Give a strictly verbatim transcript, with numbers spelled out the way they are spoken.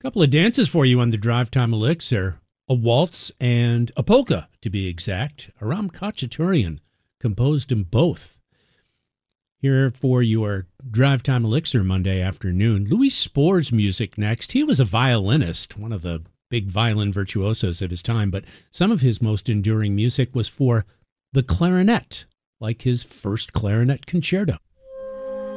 Couple of dances for you on the Drive Time Elixir. A waltz and a polka, to be exact. Aram Khachaturian composed them both. Here for your Drive Time Elixir Monday afternoon. Louis Spohr's music next. He was a violinist, one of the big violin virtuosos of his time, but some of his most enduring music was for the clarinet, like his first clarinet concerto.